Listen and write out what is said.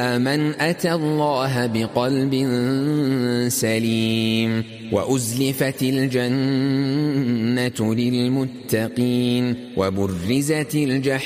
من أتى الله بقلب سليم وأزلفت الجنة للمتقين وبرزت الجحيم